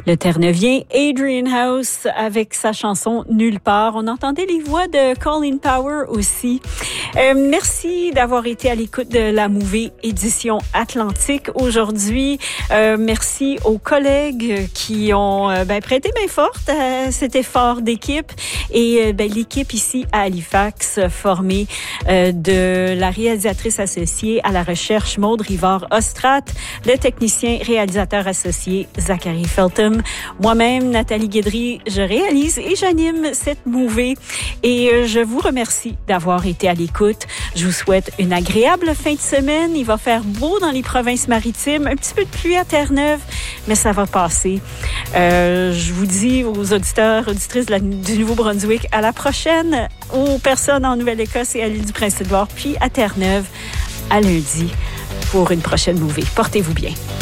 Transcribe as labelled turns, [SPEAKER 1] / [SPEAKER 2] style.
[SPEAKER 1] Le Terre-Neuvien Adrian House avec sa chanson Nulle part. On entendait les voix de Colin Power aussi. Merci d'avoir été à l'écoute de la Mouvée édition Atlantique aujourd'hui. Merci aux collègues qui ont prêté main forte à cet effort d'équipe et l'équipe ici à Halifax formée de la réalisatrice associée à la recherche Maude Rivard-Ostrat, le technicien réalisateur associé Zachary Feltham, moi-même Nathalie Guédry, je réalise et j'anime cette Mouvée et je vous remercie d'avoir été à l'écoute. Je vous souhaite une agréable fin de semaine. Il va faire beau dans les provinces maritimes, un petit peu de pluie à Terre-Neuve, mais ça va passer. Je vous dis aux auditeurs, auditrices du Nouveau-Brunswick, à la prochaine, aux personnes en Nouvelle-Écosse et à l'île du Prince-Édouard, puis à Terre-Neuve, à lundi pour une prochaine Mouvée. Portez-vous bien.